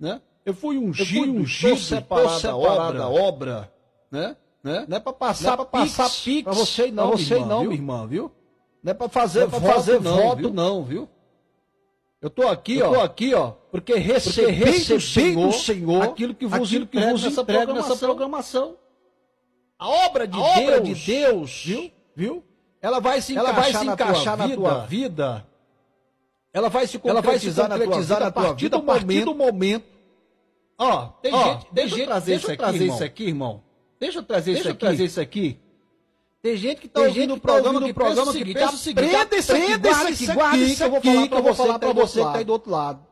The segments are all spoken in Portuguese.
né? Eu fui ungido, estou separado da obra, né? Não é para passar pix para você não, minha irmã, viu? Não é para fazer voto não, viu? Eu estou aqui, ó, porque recebi do Senhor aquilo que vos entrega nessa programação. A obra de Deus, viu? Ela vai se encaixar na tua vida. Ela vai se concretizar na tua vida a partir do momento. Ó, deixa eu trazer isso aqui, irmão. Deixa eu trazer isso aqui. Tem gente que está ouvindo o programa que pensa o seguinte, aprenda isso aqui, guarda isso aqui, que eu vou falar para você que está aí do outro lado.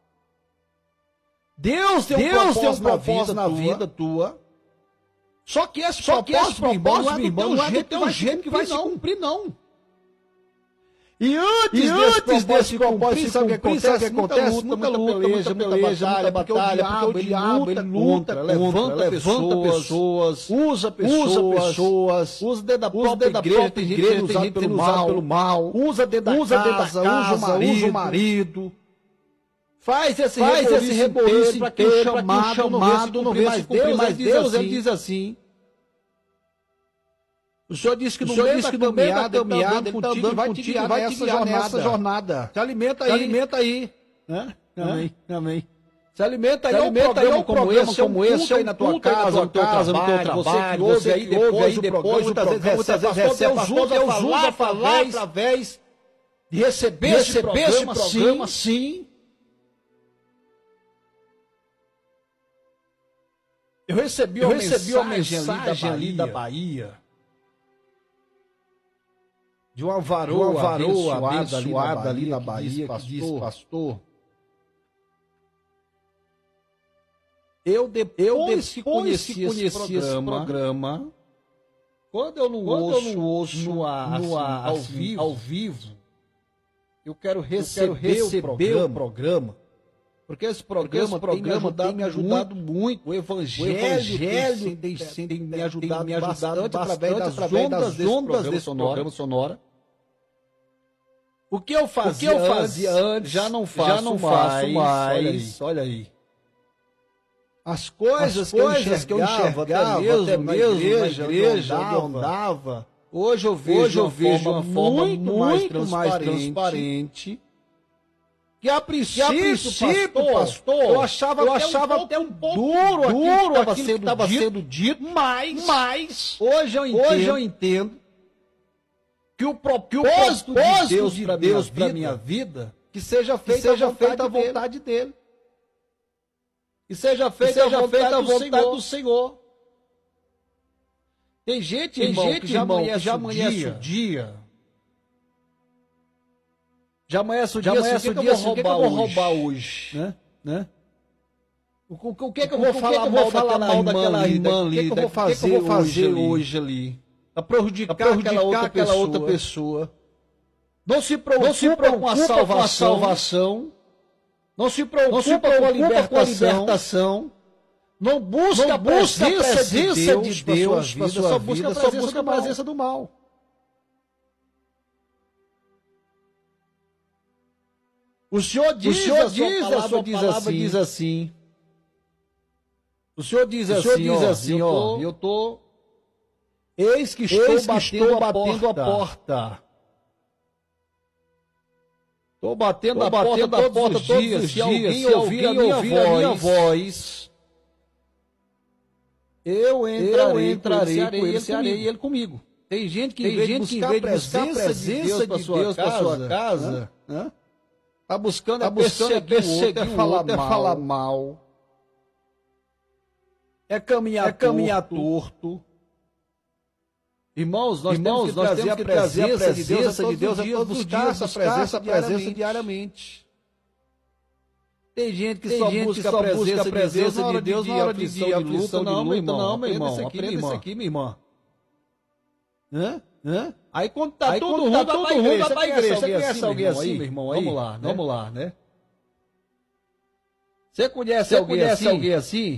Deus tem um propósito na vida tua. Só que esse propósito, meu irmão, não é do teu jeito que vai se cumprir, não. E antes desse propósito, sabe o que acontece? Muita luta, muita batalha, porque o diabo ele luta, levanta pessoas, usa pessoas, usa dentro da própria igreja, tem gente sendo usado pelo mal, usa dentro da casa, usa o marido. Faz esse reboliço para que o chamado não venha se cumprir, mas Deus ele diz assim. O Senhor disse que no meio da caminhada ele está andando contigo, vai te guiar nessa jornada. Se alimenta aí. Né? Amém. Se alimenta aí, um programa como esse aí na tua casa, no teu trabalho, você que ouve aí depois muitas vezes recebe, Deus usa através de receber esse programa, sim. Eu recebi uma mensagem ali da Bahia. De uma varoa abençoada ali na Bahia, que diz, pastor, depois que conheci esse programa, quando eu não ouço ao vivo, eu quero receber o programa. Porque esse programa tem me ajudado muito. O Evangelho tem me ajudado bastante através das ondas desse programa sonora. O que eu fazia antes já não faço mais. Olha aí. As coisas que eu enxergava até mesmo na igreja onde eu andava, hoje eu vejo de uma forma muito mais transparente. Que a princípio, pastor, eu achava até um pouco duro aquilo que estava sendo dito, mas hoje eu entendo que o propósito de Deus para minha vida, que seja feita a vontade dele. Que seja feita a vontade do Senhor. Tem gente, irmão, que já amanhece o dia. Já amanhece o dia, o que eu vou roubar hoje? Né? O que eu vou falar mal daquela irmã ali? O que eu vou fazer hoje ali? Para prejudicar aquela outra pessoa. Não se preocupa com a salvação. Não se preocupa com a libertação. Não busca a presença de Deus para sua vida, só busca a presença do mal. O Senhor diz assim. O Senhor diz assim, ó, eu tô. Eis que estou batendo a porta. Estou batendo a porta todos os dias. Se alguém ouvir a minha voz, eu entrarei com ele, cearei ele comigo. Tem gente que em vez de buscar a presença de Deus para sua casa, está buscando perseguir o outro, falar mal. É caminhar torto. Irmãos, nós temos que trazer a presença de Deus a todos os dias, buscar essa presença diariamente. Tem gente que só busca a presença de Deus na hora de luta, não, meu irmão. Aprenda isso aqui, minha irmã. Aí quando tá todo mundo vai para a igreja. Você conhece alguém assim, meu irmão? Vamos lá, né? Você conhece alguém assim?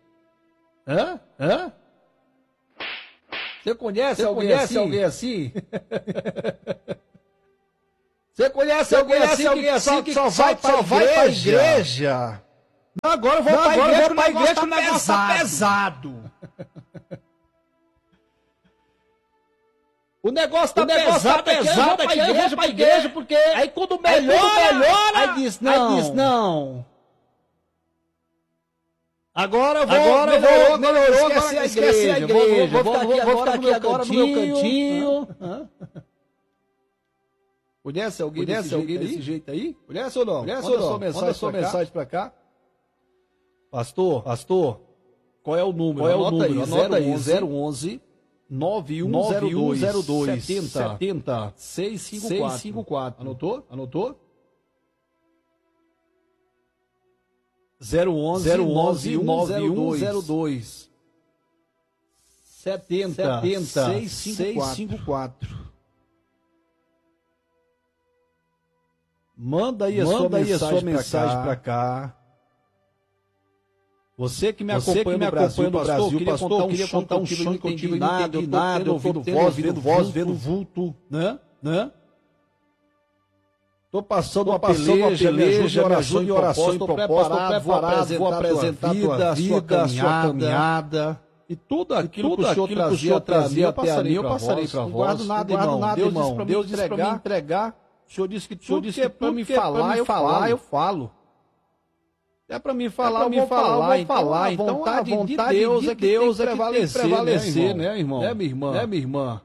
Você conhece alguém assim? Você conhece alguém assim que só vai para a igreja Não, agora eu vou para a igreja, que o negócio tá pesado. O negócio tá pesado aqui, eu vou pra igreja, porque aí quando melhora, aí diz não. Agora eu vou, melhorou, esqueci a igreja. Vou ficar aqui agora no meu cantinho. Conhece alguém desse jeito aí? Conhece ou não? Manda sua mensagem pra cá. Pastor, qual é o número? Anota aí, 011 9102 70 654. Anotou? 011 9102 70 654. Manda aí a sua mensagem pra cá. Você que me acompanha no Brasil, pastor, queria contar um sonho contigo indignado, eu tô vendo voz, vendo vulto, né? Tô passando uma peleja, me ajuda em oração e propósito, vou apresentar a tua vida, a sua caminhada. E tudo aquilo que o Senhor trazia até a mim, eu passarei para vós. Não guardo nada, irmão. Deus disse para me entregar. O Senhor disse que tudo que é para me falar, eu falo. É para me falar, eu vou falar. Então a vontade de Deus é que tem que prevalecer, né, irmão? Né, minha irmã?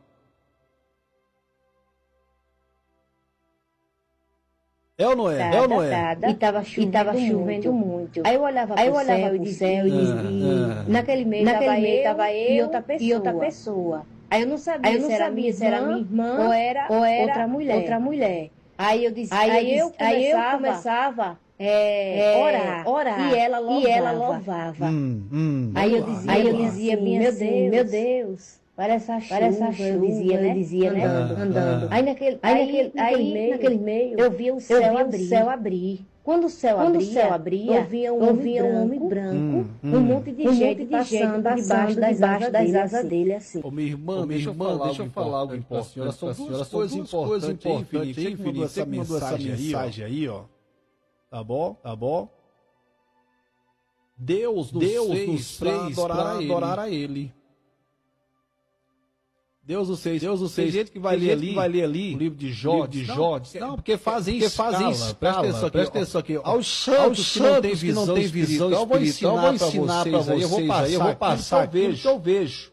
É ou não é? E tava chovendo muito. Aí eu olhava pro céu e dizia, naquele mês tava eu e outra pessoa. Aí eu não sabia se era minha irmã ou era outra mulher. Aí eu dizia, aí eu começava orar. E ela louvava. Aí eu dizia, meu Deus. Parece a chuva, eu dizia, né? Andando. Aí naquele meio, eu via o céu abrir. Quando o céu abria, eu via um homem branco, um monte de gente passando debaixo das asas dele, assim. Ô, minha irmã, deixa eu falar algo importante. São duas coisas importantes, Você que mandou essa mensagem aí, ó. Tá bom? Deus nos fez para adorar a Ele. Deus nos fez. Tem gente que vai ler ali o livro de Jó. Não, porque fazem escala. Presta atenção aqui. Aos santos que não têm visão espiritual, eu vou ensinar para vocês. Eu vou passar aquilo que eu vejo.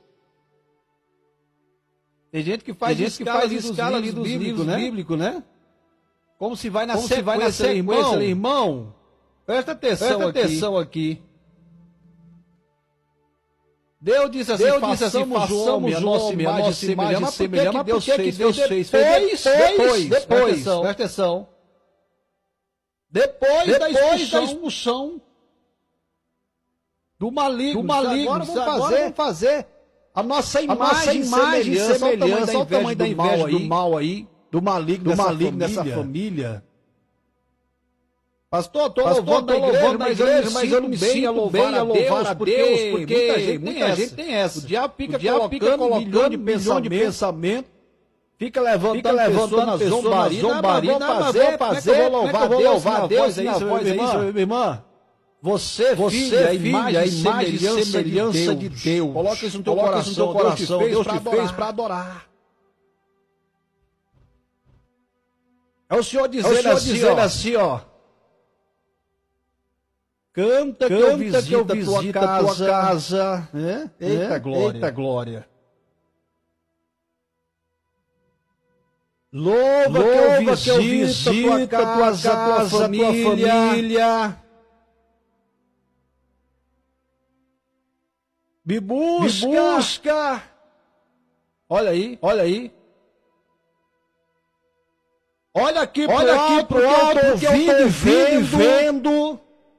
Tem gente que faz escala ali dos livros bíblicos, né? Como se vai na sequência, irmão. Presta atenção aqui. Deus disse assim, façamos o homem, a nossa imagem e semelhança. Mas por que Deus fez? Depois, presta atenção. Depois da expulsão do maligno. Agora vamos fazer a nossa imagem e semelhança. Olha o tamanho da inveja do mal aí, do maligno dessa família. Pastor, estou louvando a igreja, mas eu não me sinto bem a louvar a Deus, porque muita gente tem essa. O diabo fica colocando milhão de pensamento, fica levantando a zombaria, fazer, eu vou louvar a Deus, é isso, minha irmã? Você, filha, a imagem e semelhança de Deus. Coloca isso no teu coração, Deus te fez para adorar. É o Senhor dizendo assim, ó. Canta que eu visito a tua casa. Eita glória. Louva que eu visito a tua casa, tua família. Me busca. Olha aí. Olha aqui pro alto, ouvindo e vendo.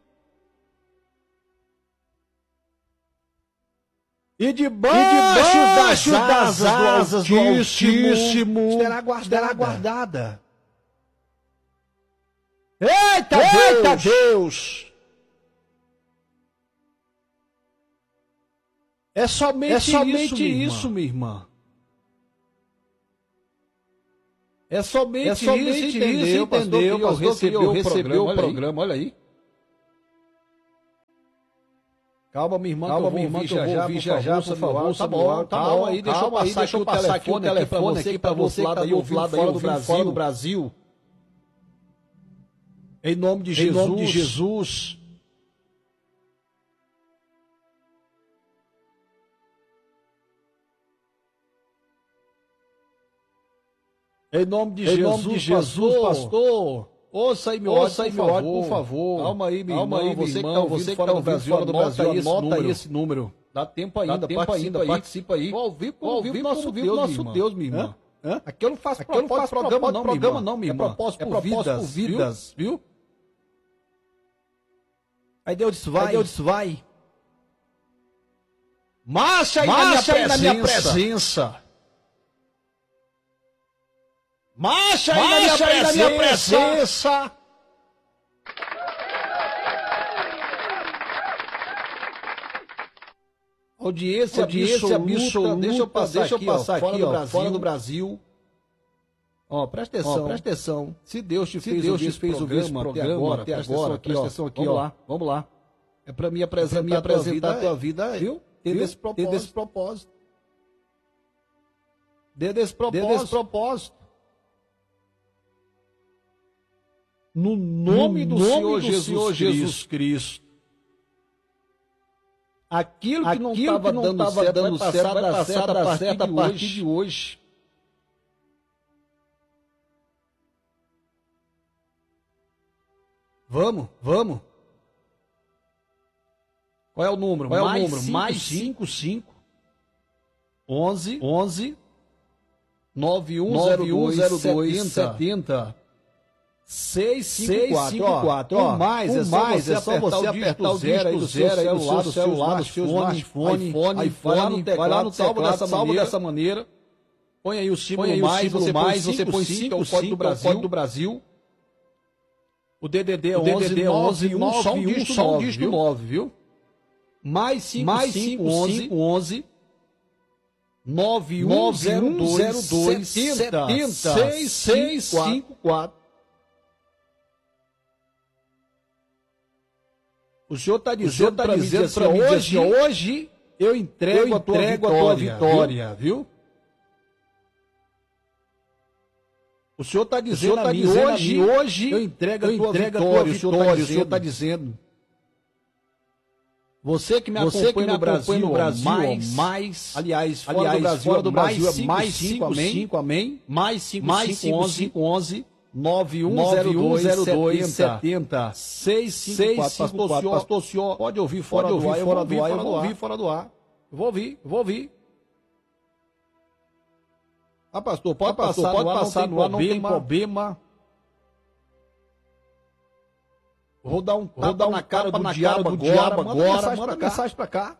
E debaixo das asas do Altíssimo será guardada. Eita Deus! É somente isso, minha irmã. É somente isso, entendeu? Eu recebi o programa, olha aí. Calma, minha irmã, que eu vou vir já já, por favor. Tá bom, calma aí, deixa eu passar aqui o telefone aqui pra você que tá aí fora do Brasil. Em nome de Jesus. Em nome de Jesus, pastor. Ouça aí meu áudio, por favor. Calma aí, minha irmã. Você que tá fora do Brasil, anota aí esse número. Dá tempo ainda, participa aí. Vou ouvir nosso Deus, minha irmã. Aqui eu não faço programa não, minha irmã. É propósito por vidas, viu? Aí Deus disse, vai. Marcha aí na minha presença. Marcha aí na minha presença. Audiência absoluta. Deixa eu passar aqui, fora do Brasil. Ó, presta atenção. Se Deus te fez ouvir esse programa até agora, presta atenção aqui, ó. Vamos lá. É para me apresentar a tua vida, viu? Desse propósito. Desse propósito. No nome do Senhor Jesus Cristo. Aquilo que não estava dando certo vai dar certo a partir de hoje. Vamos. Qual é o número? Mais 55 11 9102 70 654. O mais é só você apertar o dígito 0 aí do celular, do seu smartphone, vai lá no teclado, salva dessa maneira. Põe aí o símbolo mais, você põe 5, é o código do Brasil. O DDD é 11 só um dígito 9, viu? Mais 5511 9102 70 654. O senhor está dizendo para mim assim, hoje eu entrego a tua vitória, viu? O senhor está dizendo a mim, hoje eu entrego a tua vitória, o senhor está dizendo. Você que me acompanha no Brasil, aliás, fora do Brasil é mais 55, amém? Mais 5511 9102 70 654. Pastor, o senhor pode ouvir fora do ar, eu vou ouvir fora do ar. Eu vou ouvir. Ah, pastor, pode passar no ar, não tem problema. Vou dar um tapa na cara do diabo agora. Manda mensagem pra cá.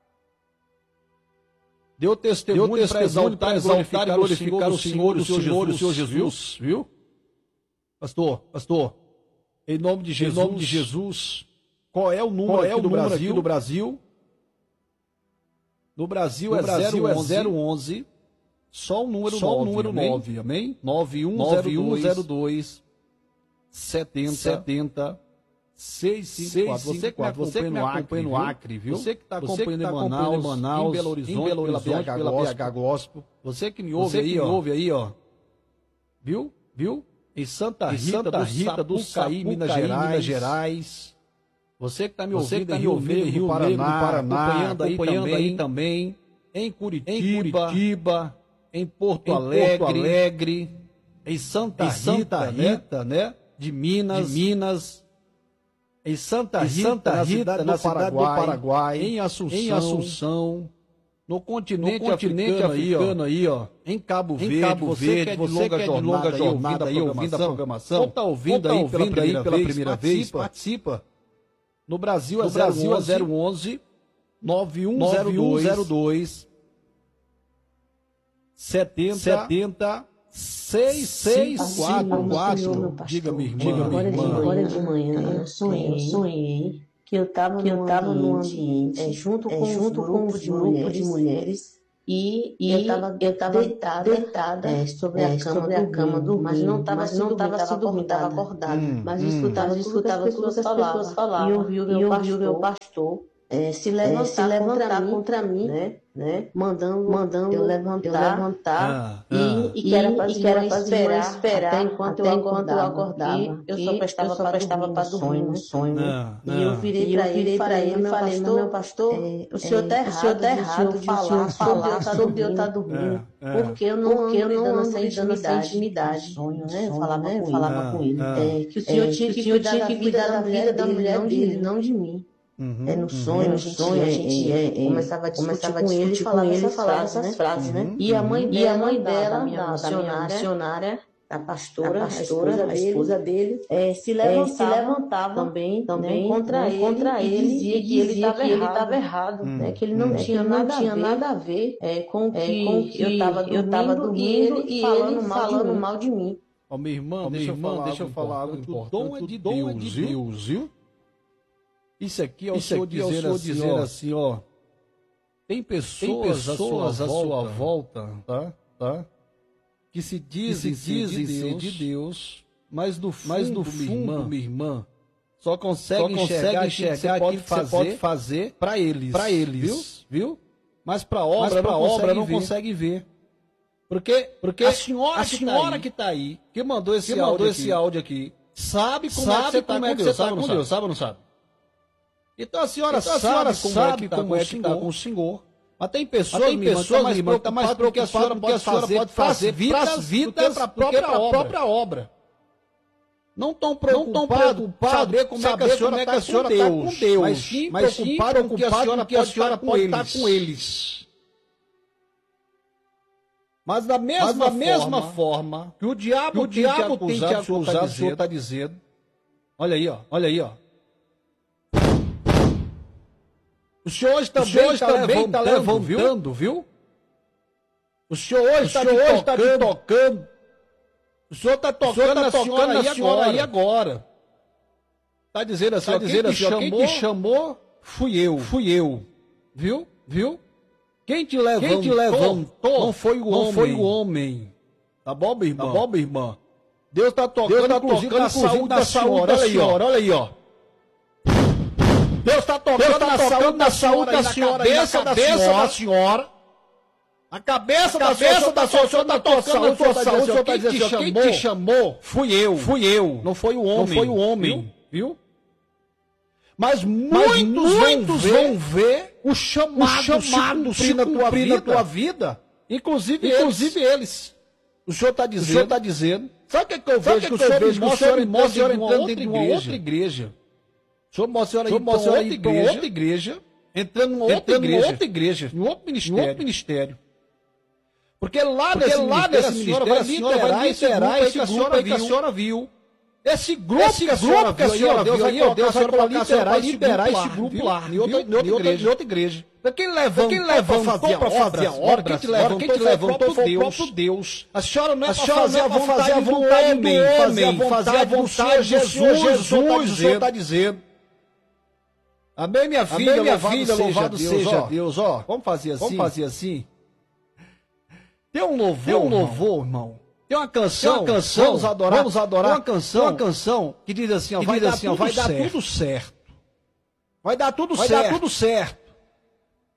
Deu testemunho para exaltar e glorificar o Senhor Jesus, viu? Pastor, em nome de Jesus, qual é o número aqui do Brasil? No Brasil é 011, só o número 9, amém? 9102 70 654. Você que me acompanha no Acre, viu? Você que está acompanhando em Manaus, em Belo Horizonte, pela BH Gospel. Você que me ouve aí, ó. Viu? Em Santa Rita do Sapucaí, Minas Gerais. Você que está me ouvindo em Rio Paraná, acompanhando aí também. Em Curitiba, em Porto Alegre, em Santa Rita, né? De Minas. Em Santa Rita, na cidade do Paraguai, em Assunção, no continente africano aí, ó, em Cabo Verde, você que é de longa jornada aí, ouvindo a programação, ou está ouvindo aí pela primeira vez, participa. No Brasil é 011 9102 70 664. Diga-me, irmã. Agora de manhã eu sonhei que eu estava num ambiente junto com um grupo de mulheres e eu estava deitada sobre a cama dormindo, mas não estava dormindo, estava acordada. Mas escutava as pessoas falar. E eu vi o meu pastor se levantar contra mim, né? Mandando eu levantar e que era para esperar até enquanto eu acordava. Eu só prestava para dormir no sonho. E eu virei para ele e falei, meu pastor, o senhor está errado de falar sobre eu estar dormindo, porque eu não ando dando essa intimidade. Sonho, né? Eu falava com ele. Que o senhor tinha que cuidar da vida da mulher dele, não de mim. No sonho, a gente começava a discutir com ele e falava essas frases, né? E a mãe dela, a minha missionária, a pastora, a esposa dele, se levantava também contra ele e dizia que ele estava errado, né? Que ele não tinha nada a ver com o que eu estava dormindo e ele falando mal de mim. Ó, minha irmã, deixa eu falar algo importante. O dom é de Deus, viu? Isso aqui é o Senhor dizer assim, ó. Tem pessoas à sua volta, tá? Que se dizem ser de Deus, mas no fundo, minha irmã, só conseguem enxergar aquilo que você pode fazer para eles, viu? Mas para a obra não consegue ver. Porque a senhora que está aí, que mandou esse áudio aqui, sabe como é que você está com Deus, sabe ou não sabe? Então a senhora sabe como é que está com o Senhor. Mas tem pessoas que estão mais preocupadas com o que a senhora pode fazer para as vidas para a própria obra. Não estão preocupados em saber como é que a senhora está com Deus, mas sim preocupadas com o que a senhora pode estar com eles. Mas da mesma forma que o diabo tem te acusado, o Senhor está dizendo. Olha aí, ó. O Senhor hoje também está levantando, viu? O Senhor hoje está te tocando. O Senhor está tocando a senhora aí agora. Está dizendo assim, quem te chamou fui eu. Viu? Quem te levantou não foi o homem. Tá bom, minha irmã? Deus está tocando, inclusive, na saúde da senhora. Olha aí, ó. Deus está tocando na saúde da senhora, na cabeça da senhora. A cabeça da senhora, o Senhor está tocando na sua saúde, o Senhor está dizendo, quem te chamou fui eu. Não foi o homem. Viu? Mas muitos vão ver o chamado se cumprir na tua vida. Inclusive eles. O Senhor está dizendo. Sabe o que eu vejo? O Senhor mostra entrando dentro de uma outra igreja. O Senhor mostra outra igreja, entrando em outra igreja, em outro ministério. Porque lá nesse ministério, a senhora vai liderar esse grupo aí que a senhora viu. Esse grupo que a senhora viu, Deus vai liderar esse grupo lá, em outra igreja. Quem levantou para fazer a obra, quem te levantou foi o próprio Deus. A senhora não é para fazer a vontade do homem, fazer a vontade de Jesus, o Senhor está dizendo. Amém, minha filha, louvado seja Deus. Ó, vamos fazer assim. Tem um louvor, irmão. Tem uma canção, vamos adorar. Tem uma canção que diz assim, ó, vai dar tudo certo. Vai dar tudo certo.